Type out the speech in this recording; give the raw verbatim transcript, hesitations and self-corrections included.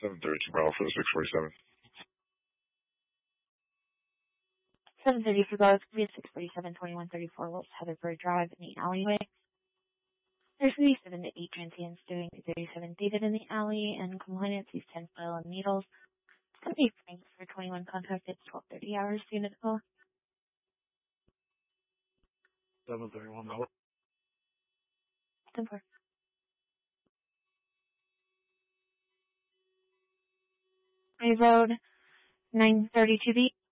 seven thirty-two Bravo for the six forty-seven. seven thirty-two Bravo, it's going to be at six forty-seven, twenty-one thirty-four West Heatherford Drive in the alleyway. There's going to be seven to eight transients doing two thirty-seven dated in the alley, and compliance is ten file and needles. It's going to be Frank for twenty-one contacted, twelve thirty hours unit call. seven thirty-one Bravo. ten four. Road, nine thirty-two B.